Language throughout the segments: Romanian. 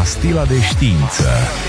Pastila de știință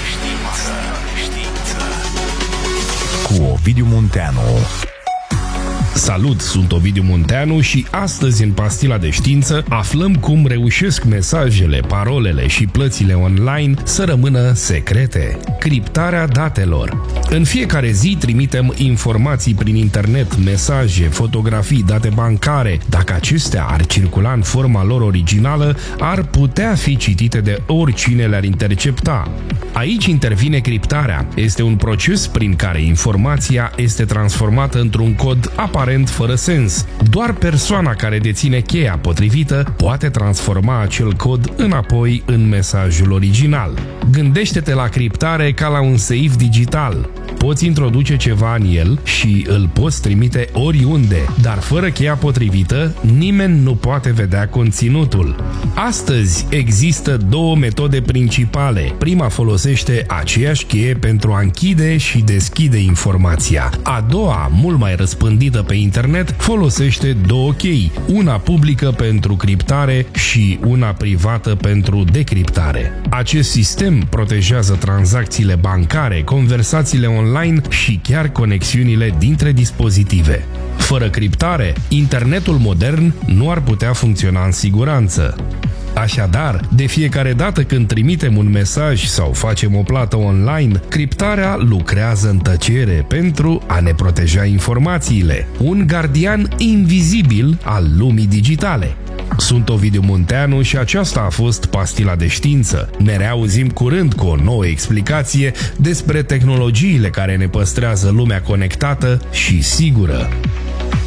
cu Ovidiu Munteanu. Salut, sunt Ovidiu Munteanu și astăzi în Pastila de știință aflăm cum reușesc mesajele, parolele și plățile online să rămână secrete. Criptarea datelor. În fiecare zi trimitem informații prin internet, mesaje, fotografii, date bancare. Dacă acestea ar circula în forma lor originală, ar putea fi citite de oricine le-ar intercepta. Aici intervine criptarea. Este un proces prin care informația este transformată într-un cod aparent fără sens. Doar persoana care deține cheia potrivită poate transforma acel cod înapoi în mesajul original. Gândește-te la criptare ca la un seif digital. Poți introduce ceva în el și îl poți trimite oriunde, dar fără cheia potrivită, nimeni nu poate vedea conținutul. Astăzi există două metode principale. Prima folosește aceeași cheie pentru a închide și deschide informația. A doua, mult mai răspândită pe internet, folosește două chei, una publică pentru criptare și una privată pentru decriptare. Acest sistem protejează tranzacțiile bancare, conversațiile online și chiar conexiunile dintre dispozitive. Fără criptare, internetul modern nu ar putea funcționa în siguranță. Așadar, de fiecare dată când trimitem un mesaj sau facem o plată online, criptarea lucrează în tăcere pentru a ne proteja informațiile. Un gardian invizibil al lumii digitale. Sunt Ovidiu Munteanu și aceasta a fost Pastila de știință. Ne reauzim curând cu o nouă explicație despre tehnologiile care ne păstrează lumea conectată și sigură.